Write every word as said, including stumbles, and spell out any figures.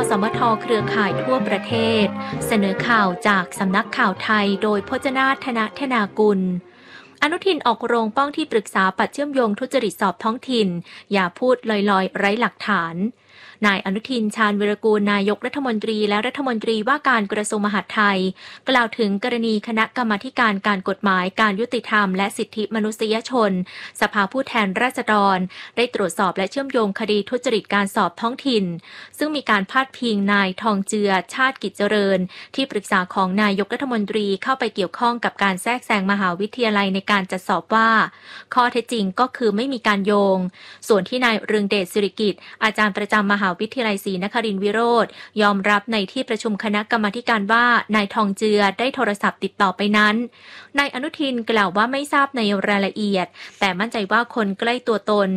สมทเครือข่ายทั่วประเทศเสนอข่าวจากสำนักข่าวไทยโดยพจนาถนธนากุลอนุทินออกโรงป้องที่ปรึกษาปัดเชื่อมโยงทุจริตสอบท้องถิ่นอย่าพูดลอยๆไร้หลักฐานนายอนุทินชาญวิรากูลนายกรัฐมนตรีและรัฐมนตรีว่าการกระทรวงมหาดไทยกล่าวถึงกรณีคณะกรรมาธิการการกฎหมายการยุติธรรมและสิทธิมนุษยชนสภาผู้แทนราษฎรได้ตรวจสอบและเชื่อมโยงคดีทุจริตการสอบท้องถิ่นซึ่งมีการพาดพิงนายทองเจือชาติกิจเจริญที่ปรึกษาของนายกรัฐมนตรีเข้าไปเกี่ยวข้องกับการแทรกแซงมหาวิทยาลัยในการจัดสอบว่าข้อเท็จจริงก็คือไม่มีการโยงส่วนที่นายเรืองเดชสิริกิจอาจารย์ประจำมหาวิทยาลัยศรีนครินทร์วิโรธยอมรับในที่ประชุมคณะกรรมาธิการว่านายทองเจือได้โทรศัพท์ติดต่อไปนั้นนายอนุทินกล่าวว่าไม่ทราบในรายละเอียดแต่มั่นใจว่าคนใกล้ตัวตน